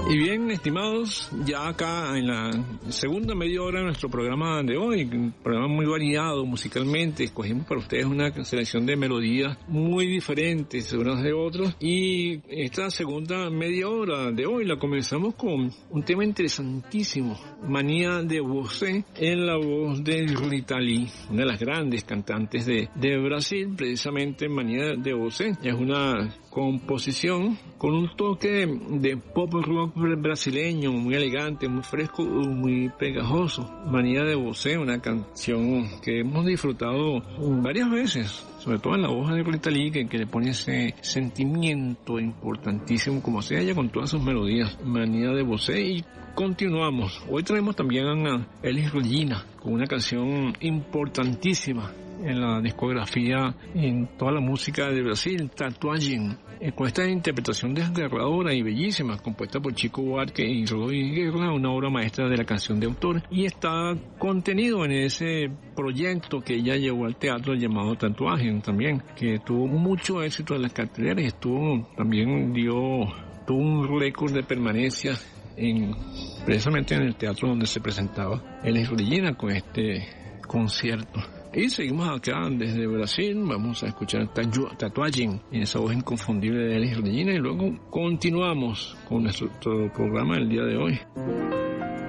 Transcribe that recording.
Y bien, estimados, ya acá en la segunda media hora de nuestro programa de hoy, un programa muy variado musicalmente, escogimos para ustedes una selección de melodías muy diferentes unas de otras, y esta segunda media hora de hoy la comenzamos con un tema interesantísimo, Manía de Você, en la voz de Rita Lee, una de las grandes cantantes de Brasil. Precisamente Manía de Você es una composición con un toque de pop rock brasileño, muy elegante, muy fresco, muy pegajoso. Manía de Você, una canción que hemos disfrutado varias veces, sobre todo en la voz de Rita Lee, que le pone ese sentimiento importantísimo, como sea ella con todas sus melodías. Manía de Você. Y continuamos. Hoy traemos también a Elis Regina con una canción importantísima en la discografía, en toda la música de Brasil, Tatuagem, con esta interpretación desgarradora y bellísima, compuesta por Chico Buarque y Roy Guerra, una obra maestra de la canción de autor, y está contenido en ese proyecto que ella llevó al teatro llamado Tatuagem también, que tuvo mucho éxito en las carteleras, tuvo un récord de permanencia precisamente en el teatro donde se presentaba Elis Regina con este concierto. Y seguimos acá desde Brasil, vamos a escuchar Tatuagem en esa voz inconfundible de Elis Regina, y luego continuamos con nuestro programa del día de hoy.